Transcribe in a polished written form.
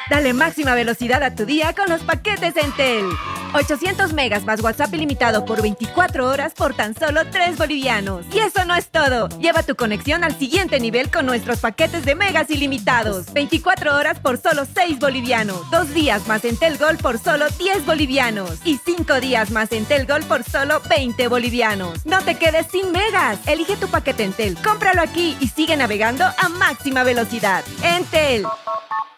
Dale máxima velocidad a tu día con los paquetes Entel. 800 megas más WhatsApp ilimitado por 24 horas por tan solo 3 bolivianos. Y eso no es todo. Lleva tu conexión al siguiente nivel con nuestros paquetes de megas ilimitados. 24 horas por solo 6 bolivianos. 2 días más Entel Gol por solo 10 bolivianos. Y 5 días más Entel Gol por solo 20 bolivianos. No te quedes sin megas. Elige tu paquete Entel, cómpralo aquí y sigue navegando a máxima velocidad. Entel.